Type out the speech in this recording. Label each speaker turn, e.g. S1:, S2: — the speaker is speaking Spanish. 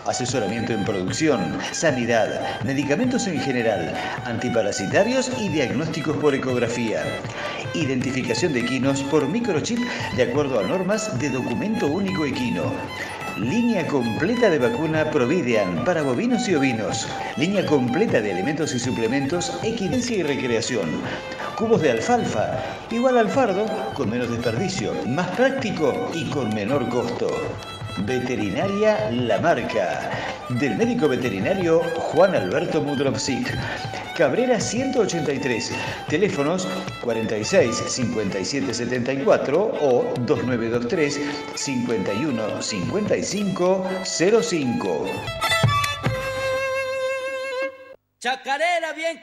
S1: asesoramiento en producción, sanidad, medicamentos en general, antiparasitarios y diagnósticos por ecografía. Identificación de equinos por microchip de acuerdo a normas de documento único equino. Línea completa de vacuna Providean para bovinos y ovinos. Línea completa de alimentos y suplementos Equidencia y Recreación. Cubos de alfalfa, igual al fardo, con menos desperdicio, más práctico y con menor costo. Veterinaria La Marca, del médico veterinario Juan Alberto Mudrovsik. Cabrera 183, teléfonos 46 57 74 o 2923 51 55 05.
S2: Chacarera bien